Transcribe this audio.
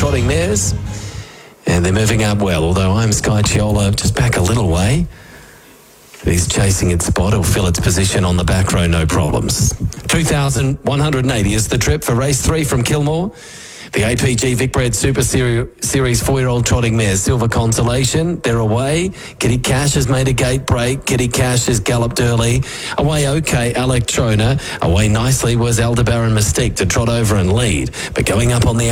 trotting mares. And they're moving up well, although I'm Sky Chiola just back a little way. He's chasing its spot. He'll fill its position on the back row, no problems. 2,180 is the trip for race 3 from Kilmore. The APG Vicbred Super Series 4-year-old trotting mares, Silver Consolation, they're away. Kitty Cash has made a gate break. Kitty Cash has galloped early. Away OK, Electrona. Away nicely was Aldebaran Mystique to trot over and lead. But going up on the